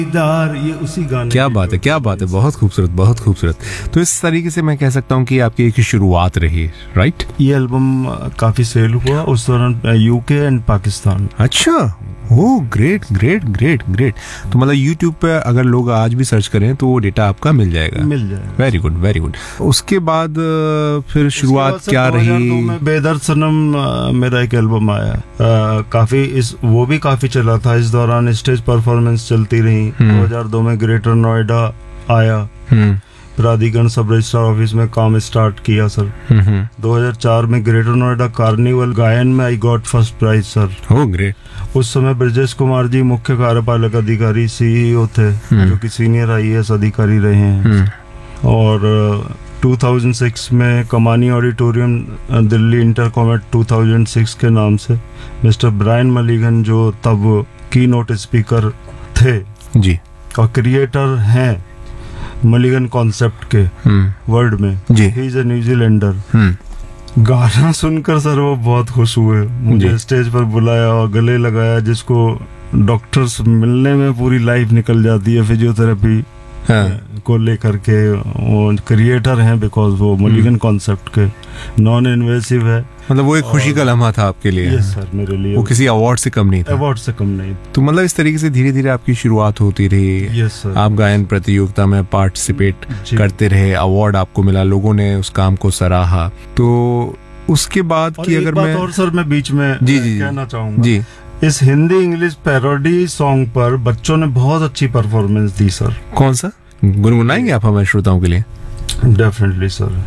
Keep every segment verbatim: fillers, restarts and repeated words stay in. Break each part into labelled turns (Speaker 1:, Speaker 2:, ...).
Speaker 1: दार, ये उसी गाने
Speaker 2: क्या
Speaker 1: की
Speaker 2: बात है, क्या बात है, बहुत खूबसूरत, बहुत खूबसूरत। तो इस तरीके से मैं कह सकता हूँ कि आपकी एक शुरुआत रही, राइट?
Speaker 1: ये एल्बम काफी सेल हुआ उस दौरान यूके एंड पाकिस्तान।
Speaker 2: अच्छा, oh great great great great. तो मतलब यूट्यूब पे अगर लोग आज भी सर्च करें तो वो डेटा आपका मिल जाएगा।
Speaker 1: मिल जाएगा।
Speaker 2: Very good very good. उसके बाद अ, फिर शुरुआत क्या रही?
Speaker 1: दो हज़ार दो में बेदर्द सनम अ, मेरा एक एल्बम आया, अ, काफी इस वो भी काफी चला था। इस दौरान स्टेज परफॉर्मेंस चलती रही। दो हज़ार दो में ग्रेटर नोएडा आया,
Speaker 2: हम्म
Speaker 1: प्राधिकरण सब रजिस्ट्रार ऑफिस में काम स्टार्ट किया सर।
Speaker 2: हम्म
Speaker 1: दो हज़ार चार में ग्रेटर नोएडा कार्निवल गायन में I got first prize sir.
Speaker 2: Oh great.
Speaker 1: उस समय ब्रजेश कुमार जी मुख्य कार्यपालक अधिकारी सीईओ थे, जो कि सीनियर आईएएस अधिकारी रहे हैं। और दो हज़ार छह में कमानी ऑडिटोरियम दिल्ली इंटर कॉमेट दो हज़ार छह के नाम से मिस्टर ब्रायन मलिगन, जो तब की नोट स्पीकर थे
Speaker 2: जी
Speaker 1: और क्रिएटर हैं मलिगन कॉन्सेप्ट के वर्ल्ड में,
Speaker 2: जी।
Speaker 1: He is a New Zealander.
Speaker 2: हम्म
Speaker 1: गाना सुनकर सर वो बहुत खुश हुए, मुझे स्टेज पर बुलाया और गले लगाया, जिसको डॉक्टर्स मिलने में पूरी लाइफ निकल जाती है फिजियोथेरेपी
Speaker 2: हाँ।
Speaker 1: को लेकर के। वो क्रिएटर हैं बिकॉज वो मलिगन कॉन्सेप्ट के, नॉन इन्वेसिव है।
Speaker 2: मतलब वो एक खुशी का लम्हा था आपके लिए।
Speaker 1: यस सर, मेरे लिए
Speaker 2: वो किसी अवार्ड से कम नहीं था।
Speaker 1: अवार्ड से कम नहीं।
Speaker 2: तो मतलब इस तरीके से धीरे धीरे आपकी शुरुआत होती रही।
Speaker 1: Yes sir.
Speaker 2: आप गायन प्रतियोगिता में पार्टिसिपेट करते रहे, अवार्ड आपको मिला, लोगों ने उस काम को सराहा। तो उसके बाद
Speaker 1: और
Speaker 2: की
Speaker 1: एक
Speaker 2: अगर
Speaker 1: बात
Speaker 2: मैं
Speaker 1: और सर मैं बीच में
Speaker 2: जी, जी,
Speaker 1: कहना चाहूंगा
Speaker 2: जी,
Speaker 1: इस हिंदी इंग्लिश पैरोडी सॉन्ग पर बच्चों ने बहुत अच्छी परफॉर्मेंस दी सर।
Speaker 2: कौन सा गुनगुनाएंगे आप हमारे श्रोताओं के लिए?
Speaker 1: Definitely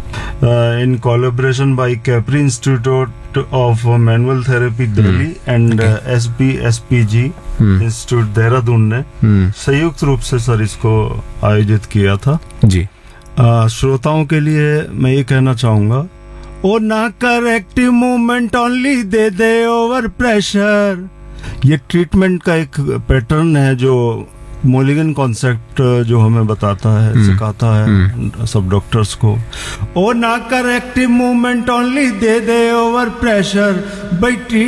Speaker 1: sir. In collaboration bye Capri institute of manual therapy Delhi and S B S P G institute Dehradun ने संयुक्त रूप से सर इसको आयोजित किया था
Speaker 2: जी।
Speaker 1: uh, श्रोताओं के लिए मैं ये कहना चाहूंगा, ओ ना corrective movement only they they over pressure. ये ट्रीटमेंट का एक पैटर्न है जो मलिगन कॉन्सेप्ट जो हमें बताता है, सिखाता है सब डॉक्टर्स को। ओ ना corrective movement only they they over pressure, but